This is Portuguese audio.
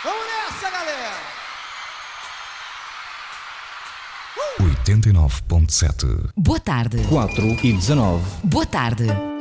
Vamos nessa, galera! 89.7. Boa tarde. 4 e 19. Boa tarde.